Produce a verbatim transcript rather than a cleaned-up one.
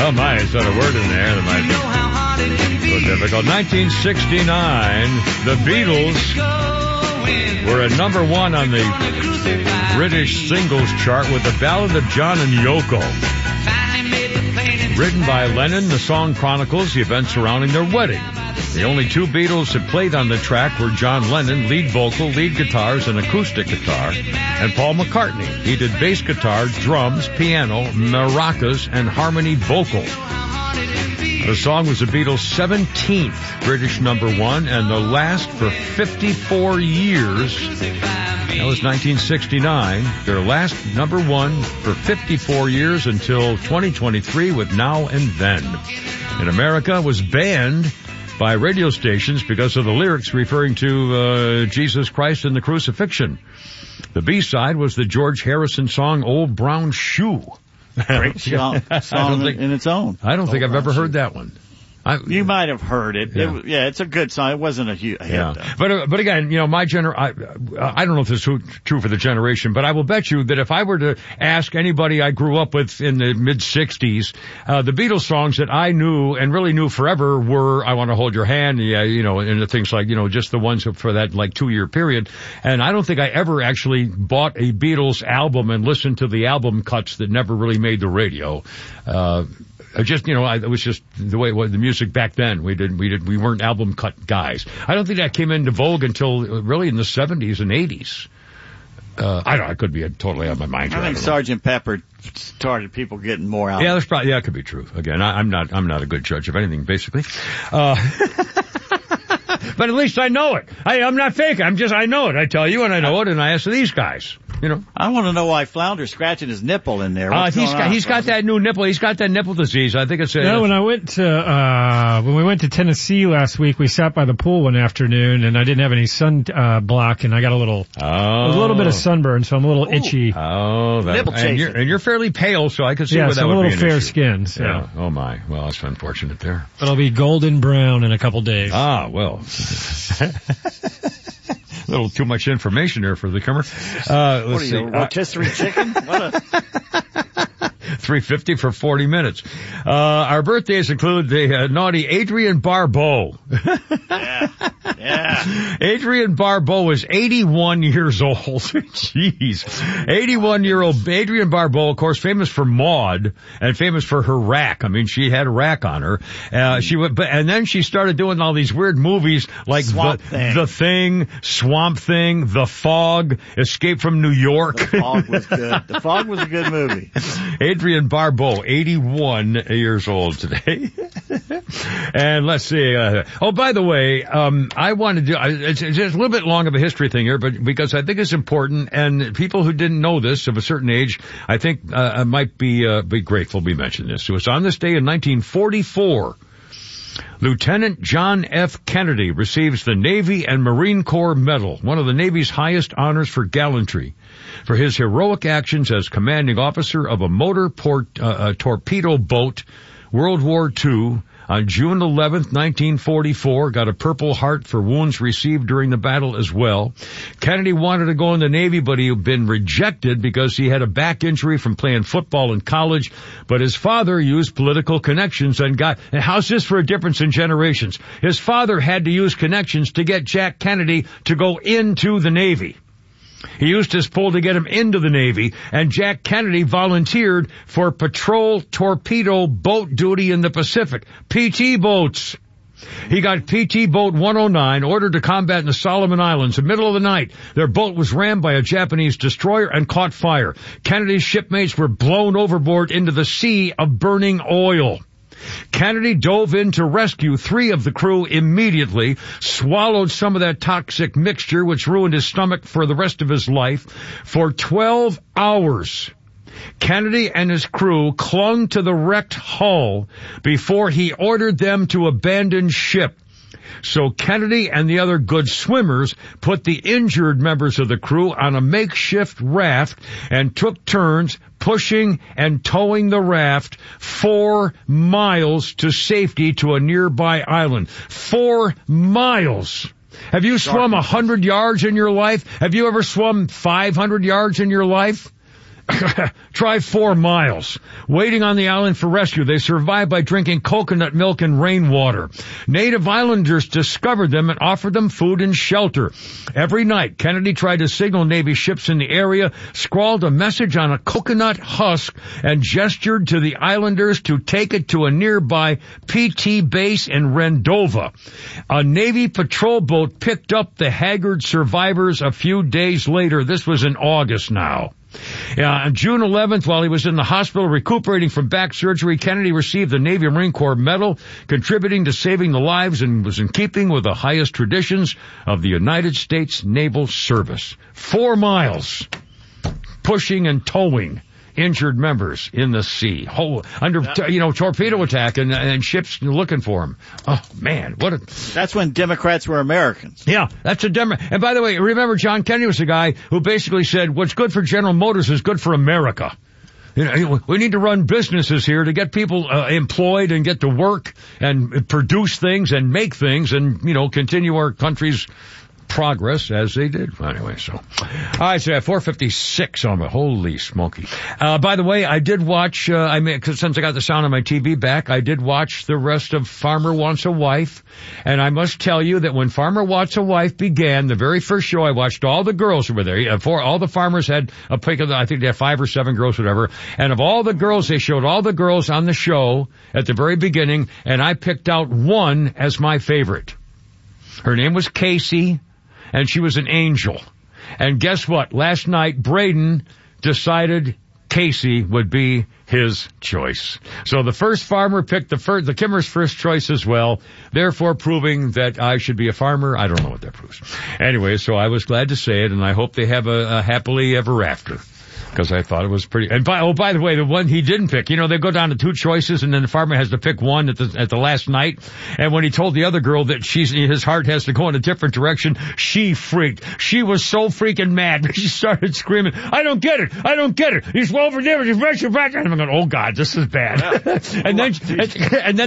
Oh my, it's got a word in there that might be so difficult. nineteen sixty-nine, the Beatles were at number one on the British singles chart with the Ballad of John and Yoko. Written by Lennon, the song chronicles the events surrounding their wedding. The only two Beatles that played on the track were John Lennon, lead vocal, lead guitars, and acoustic guitar, and Paul McCartney. He did bass guitar, drums, piano, maracas, and harmony vocal. The song was the Beatles' seventeenth British number one and the last for fifty-four years. That was nineteen sixty-nine. Their last number one for fifty-four years until twenty twenty-three with Now and Then. In America, was banned by radio stations because of the lyrics referring to uh, Jesus Christ and the crucifixion. The B-side was the George Harrison song Old Brown Shoe. Great song, song think, in its own. I don't think Old I've ever Shoe. heard that one. I, you might have heard it. Yeah. it. Yeah, it's a good song. It wasn't a, hu- a hit, yeah. though. But, uh, but again, you know, my gener, I, I don't know if this is true for the generation, but I will bet you that if I were to ask anybody I grew up with in the mid sixties, uh, the Beatles songs that I knew and really knew forever were I Want to Hold Your Hand, yeah, you know, and the things like, you know, just the ones for that like two year period. And I don't think I ever actually bought a Beatles album and listened to the album cuts that never really made the radio. Uh, I just, you know, I, it was just the way it was, the music back then. We did, we did, we weren't album cut guys. I don't think that came into vogue until really in the seventies and eighties. Uh, I don't, I could be totally out of my mind. I think Sergeant Pepper started people getting more out. Yeah, that's probably, yeah, that could be true. Again, I, I'm not, I'm not a good judge of anything, basically. Uh, but at least I know it. I, I'm not fake. I'm just, I know it. I tell you and I know it and I ask these guys. You know, I want to know why Flounder's scratching his nipple in there. Uh, What's he's going got, on, he's got that new nipple. He's got that nipple disease. I think it's a, No, when I went to, uh, when we went to Tennessee last week, we sat by the pool one afternoon and I didn't have any sun, uh, block and I got a little, oh. a little bit of sunburn, so I'm a little Ooh. itchy. Oh, that, Nipple and you're, and you're fairly pale, so I can see yeah, where so that a would little be an fair issue. skin, so. Yeah. Oh my. Well, that's unfortunate there. But I'll be golden brown in a couple days. Ah, well. A little too much information there for the comer. Uh, let's What are see. you, a rotisserie chicken? What a... three fifty for forty minutes. Uh, our birthdays include the uh, naughty Adrian Barbeau. yeah. Yeah. Adrian Barbeau is eighty-one years old. Jeez. eighty-one-year-old Adrian Barbeau, of course, famous for Maude and famous for her rack. I mean, she had a rack on her. Uh, she went, but, and then she started doing all these weird movies like Swamp the, Thing. the Thing, Swamp Thing, The Fog, Escape from New York. The Fog was good. The Fog was a good movie. Adrian Barbeau, eighty-one years old today. And let's see, uh, oh, by the way, um, I want to do, it's, it's just a little bit long of a history thing here, but because I think it's important, and people who didn't know this of a certain age, I think, uh, might be, uh, be grateful we mentioned this. It was on this day in nineteen forty-four. Lieutenant John F. Kennedy receives the Navy and Marine Corps Medal, one of the Navy's highest honors for gallantry, for his heroic actions as commanding officer of a motor port, uh, a torpedo boat, World War Two, on June eleventh, nineteen forty-four, got a Purple Heart for wounds received during the battle as well. Kennedy wanted to go in the Navy, but he had been rejected because he had a back injury from playing football in college. But his father used political connections and got, and how's this for a difference in generations? His father had to use connections to get Jack Kennedy to go into the Navy. He used his pull to get him into the Navy, and Jack Kennedy volunteered for patrol torpedo boat duty in the Pacific. P T boats. He got P T Boat one oh nine, ordered to combat in the Solomon Islands. In the middle of the night, their boat was rammed by a Japanese destroyer and caught fire. Kennedy's shipmates were blown overboard into the sea of burning oil. Kennedy dove in to rescue three of the crew immediately, swallowed some of that toxic mixture which ruined his stomach for the rest of his life. For twelve hours, Kennedy and his crew clung to the wrecked hull before he ordered them to abandon ship. So Kennedy and the other good swimmers put the injured members of the crew on a makeshift raft and took turns pushing and towing the raft four miles to safety to a nearby island. Four miles. Have you swum a hundred yards in your life? Have you ever swum five hundred yards in your life? Try four miles. Waiting on the island for rescue, they survived by drinking coconut milk and rainwater. Native islanders discovered them and offered them food and shelter. Every night, Kennedy tried to signal Navy ships in the area, scrawled a message on a coconut husk, and gestured to the islanders to take it to a nearby P T base in Rendova. A Navy patrol boat picked up the haggard survivors a few days later. This was in August now. Uh, on June eleventh, while he was in the hospital recuperating from back surgery, Kennedy received the Navy Marine Corps Medal, contributing to saving the lives, and was in keeping with the highest traditions of the United States Naval Service. Four miles, pushing and towing injured members in the sea, oh, under yeah. you know torpedo attack, and, and ships looking for him. Oh man, what a that's when Democrats were Americans. Yeah, that's a Demo. And by the way, remember John Kennedy was the guy who basically said, "What's good for General Motors is good for America." You know, we need to run businesses here to get people uh, employed and get to work and produce things and make things and you know continue our country's progress as they did. Anyway, so. All right, so at four fifty-six on the holy smoky. Uh, by the way, I did watch, uh, I mean, cause since I got the sound on my T V back, I did watch the rest of Farmer Wants a Wife. And I must tell you that when Farmer Wants a Wife began, the very first show, I watched all the girls who were there. Uh, for, all the farmers had a pick of the, I think they had five or seven girls, whatever. And of all the girls, they showed all the girls on the show at the very beginning, and I picked out one as my favorite. Her name was Casey. And she was an angel. And guess what? Last night, Braden decided Casey would be his choice. So the first farmer picked the first, the Kimmer's first choice as well, therefore proving that I should be a farmer. I don't know what that proves. Anyway, so I was glad to say it, and I hope they have a, a happily ever after. Because I thought it was pretty, and by, oh, by the way, the one he didn't pick, you know, they go down to two choices and then the farmer has to pick one at the, at the last night. And when he told the other girl that she's, his heart has to go in a different direction, she freaked. She was so freaking mad. She started screaming, I don't get it. I don't get it. He's over there. He's right back. And I'm going, oh God, this is bad. Yeah. and then, and, and then